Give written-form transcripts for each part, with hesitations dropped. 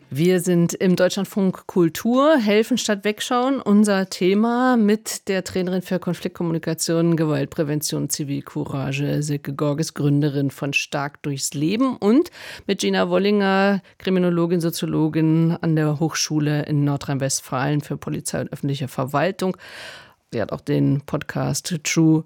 Wir sind im Deutschlandfunk Kultur, helfen statt wegschauen. Unser Thema mit der Trainerin für Konfliktkommunikation, Gewaltprävention, Zivilcourage, Silke Gorges, Gründerin von Stark durchs Leben, und mit Gina Wollinger, Kriminologin, Soziologin an der Hochschule in Nordrhein-Westfalen für Polizei und öffentliche Verwaltung. Sie hat auch den Podcast True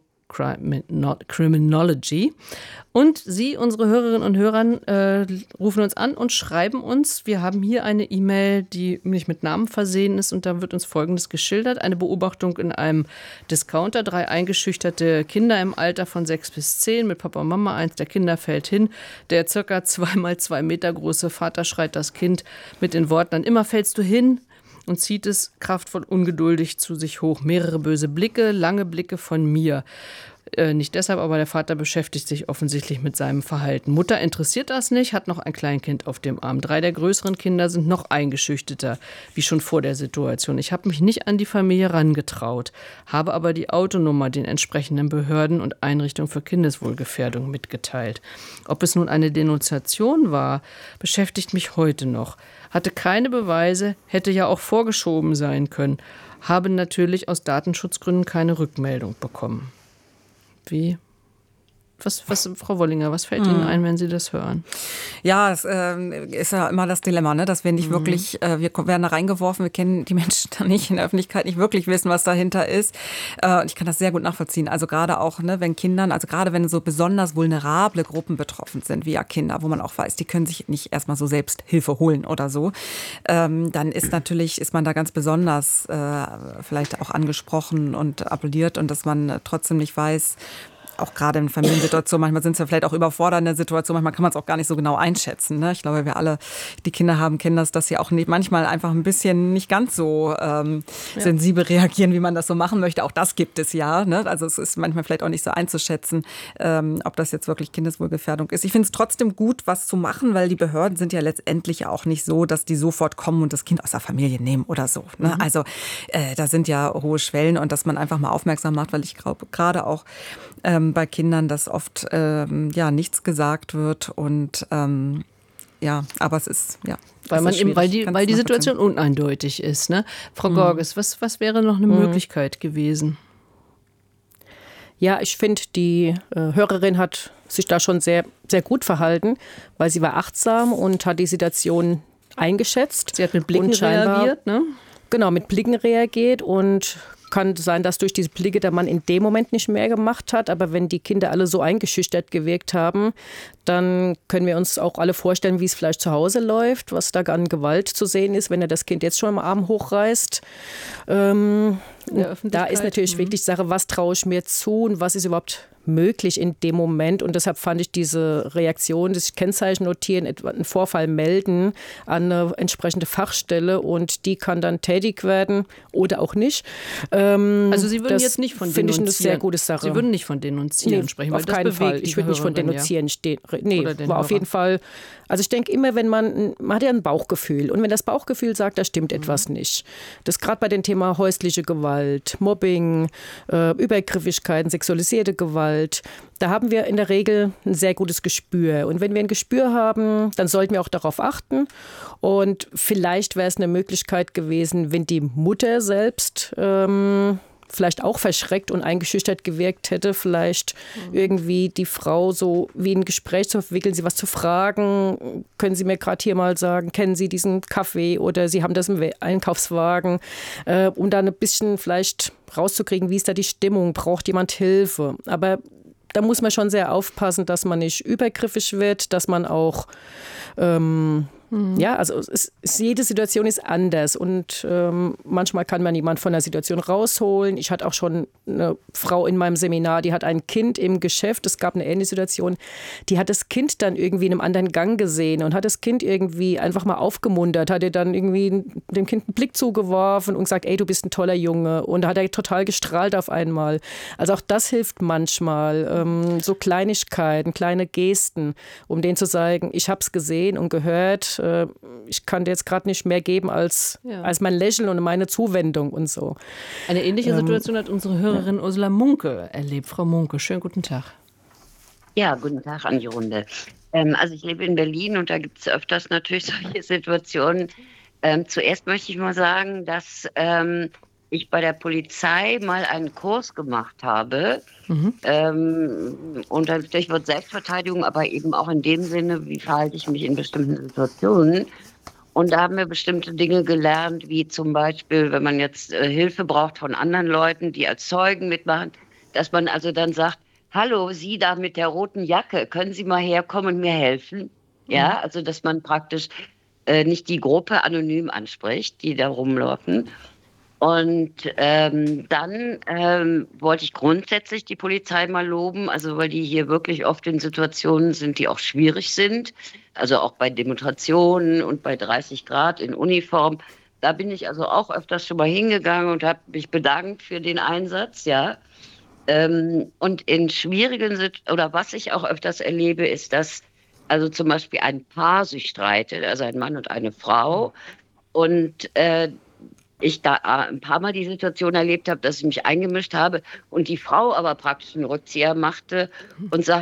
Criminology. Und Sie, unsere Hörerinnen und Hörer, rufen uns an und schreiben uns. Wir haben hier eine E-Mail, die nicht mit Namen versehen ist, und da wird uns Folgendes geschildert. Eine Beobachtung in einem Discounter. 3 eingeschüchterte Kinder im Alter von 6 bis 10 mit Papa und Mama. Eins der Kinder fällt hin. Der circa 2x2 Meter große Vater schreit das Kind mit den Worten: Dann immer fällst du hin, und zieht es kraftvoll ungeduldig zu sich hoch. Mehrere böse Blicke, lange Blicke von mir. Nicht deshalb, aber der Vater beschäftigt sich offensichtlich mit seinem Verhalten. Mutter interessiert das nicht, hat noch ein Kleinkind auf dem Arm. 3 der größeren Kinder sind noch eingeschüchterter, wie schon vor der Situation. Ich habe mich nicht an die Familie herangetraut, habe aber die Autonummer den entsprechenden Behörden und Einrichtungen für Kindeswohlgefährdung mitgeteilt. Ob es nun eine Denunziation war, beschäftigt mich heute noch. Hatte keine Beweise, hätte ja auch vorgeschoben sein können. Habe natürlich aus Datenschutzgründen keine Rückmeldung bekommen. Wie? Frau Wollinger, was fällt Ihnen ein, wenn Sie das hören? Ja, es ist ja immer das Dilemma, ne? Dass wir nicht wirklich, wir werden da reingeworfen, wir kennen die Menschen da nicht, in der Öffentlichkeit nicht wirklich wissen, was dahinter ist. Ich kann das sehr gut nachvollziehen. Also gerade auch, ne, wenn Kindern, also gerade wenn so besonders vulnerable Gruppen betroffen sind, wie ja Kinder, wo man auch weiß, die können sich nicht erstmal so selbst Hilfe holen oder so, dann ist man da ganz besonders vielleicht auch angesprochen und appelliert, und dass man trotzdem nicht weiß, auch gerade in Familiensituationen, manchmal sind es ja vielleicht auch überfordernde Situationen, manchmal kann man es auch gar nicht so genau einschätzen. Ne? Ich glaube, wir alle, die Kinder haben, kennen das, dass sie auch manchmal einfach ein bisschen nicht ganz so sensibel reagieren, wie man das so machen möchte. Auch das gibt es ja. Ne? Also es ist manchmal vielleicht auch nicht so einzuschätzen, ob das jetzt wirklich Kindeswohlgefährdung ist. Ich finde es trotzdem gut, was zu machen, weil die Behörden sind ja letztendlich auch nicht so, dass die sofort kommen und das Kind aus der Familie nehmen oder so. Ne? Also da sind ja hohe Schwellen, und dass man einfach mal aufmerksam macht, weil ich glaube, gerade auch bei Kindern, dass oft nichts gesagt wird, und aber es ist weil die Situation uneindeutig ist. Ne? Frau Gorges, was wäre noch eine Möglichkeit gewesen? Ja, ich finde, die Hörerin hat sich da schon sehr, sehr gut verhalten, weil sie war achtsam und hat die Situation eingeschätzt. Sie hat mit Blicken reagiert, ne? Genau, mit Blicken reagiert, und kann sein, dass durch diese Blicke der Mann in dem Moment nicht mehr gemacht hat. Aber wenn die Kinder alle so eingeschüchtert gewirkt haben, dann können wir uns auch alle vorstellen, wie es vielleicht zu Hause läuft, was da an Gewalt zu sehen ist, wenn er das Kind jetzt schon am Arm hochreißt. Da ist natürlich wirklich die Sache, was traue ich mir zu und was ist überhaupt möglich in dem Moment. Und deshalb fand ich diese Reaktion, das Kennzeichen notieren, etwa einen Vorfall melden an eine entsprechende Fachstelle, und die kann dann tätig werden oder auch nicht. Also Sie würden jetzt nicht von denunzieren. Finde ich eine sehr gute Sache. Sie würden nicht von denunzieren sprechen, weil auf keinen Fall. Ich würde nicht von denunzieren stehen. Nee, war auf jeden Fall. Also ich denke immer, wenn man hat ja ein Bauchgefühl, und wenn das Bauchgefühl sagt, da stimmt etwas nicht. Das gerade bei dem Thema häusliche Gewalt, Mobbing, Übergriffigkeiten, sexualisierte Gewalt, da haben wir in der Regel ein sehr gutes Gespür. Und wenn wir ein Gespür haben, dann sollten wir auch darauf achten. Und vielleicht wäre es eine Möglichkeit gewesen, wenn die Mutter selbst vielleicht auch verschreckt und eingeschüchtert gewirkt hätte, vielleicht irgendwie die Frau so wie ein Gespräch zu verwickeln, sie was zu fragen. Können Sie mir gerade hier mal sagen, kennen Sie diesen Kaffee, oder Sie haben das im Einkaufswagen, um da ein bisschen vielleicht rauszukriegen, wie ist da die Stimmung, braucht jemand Hilfe. Aber da muss man schon sehr aufpassen, dass man nicht übergriffig wird, dass man auch ja, also jede Situation ist anders, und manchmal kann man jemanden von der Situation rausholen. Ich hatte auch schon eine Frau in meinem Seminar, die hat ein Kind im Geschäft, es gab eine ähnliche Situation, die hat das Kind dann irgendwie in einem anderen Gang gesehen und hat das Kind irgendwie einfach mal aufgemuntert, hat ihr dann irgendwie dem Kind einen Blick zugeworfen und gesagt, ey, du bist ein toller Junge, und da hat er total gestrahlt auf einmal. Also auch das hilft manchmal, so Kleinigkeiten, kleine Gesten, um denen zu sagen, ich habe es gesehen und gehört, ich kann dir jetzt gerade nicht mehr geben als mein Lächeln und meine Zuwendung und so. Eine ähnliche Situation hat unsere Hörerin Ursula Munke erlebt. Frau Munke, schönen guten Tag. Ja, guten Tag an die Runde. Also ich lebe in Berlin und da gibt es öfters natürlich solche Situationen. Zuerst möchte ich mal sagen, dass ich bei der Polizei mal einen Kurs gemacht habe, unter dem Stichwort Selbstverteidigung, aber eben auch in dem Sinne, wie verhalte ich mich in bestimmten Situationen. Und da haben wir bestimmte Dinge gelernt, wie zum Beispiel, wenn man jetzt Hilfe braucht von anderen Leuten, die als Zeugen mitmachen, dass man also dann sagt, hallo, Sie da mit der roten Jacke, können Sie mal herkommen und mir helfen? Ja, also dass man praktisch nicht die Gruppe anonym anspricht, die da rumlaufen. Und dann wollte ich grundsätzlich die Polizei mal loben, also weil die hier wirklich oft in Situationen sind, die auch schwierig sind. Also auch bei Demonstrationen und bei 30 Grad in Uniform. Da bin ich also auch öfters schon mal hingegangen und habe mich bedankt für den Einsatz, ja. Und in schwierigen oder was ich auch öfters erlebe, ist, dass also zum Beispiel ein Paar sich streitet, also ein Mann und eine Frau. Und ich da ein paar Mal die Situation erlebt habe, dass ich mich eingemischt habe und die Frau aber praktisch einen Rückzieher machte und sagte,